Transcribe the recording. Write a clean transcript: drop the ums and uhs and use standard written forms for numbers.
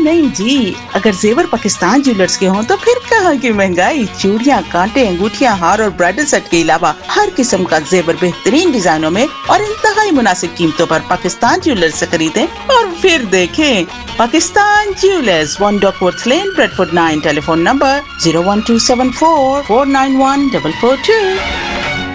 नहीं जी, अगर जेवर पाकिस्तान ज्वेलर्स के हों तो फिर कहाँ की महंगाई। चूड़ियाँ, कांटे, अंगूठियाँ, हार और ब्राइडल सेट के अलावा हर किस्म का जेवर बेहतरीन डिजाइनों में और इंतहाई मुनासिब कीमतों पर पाकिस्तान ज्वेलर्स से खरीदें और फिर देखें। Pakistan jewellers, 1 Duckworth Lane, Bradford 9, telephone number 01274 491 442।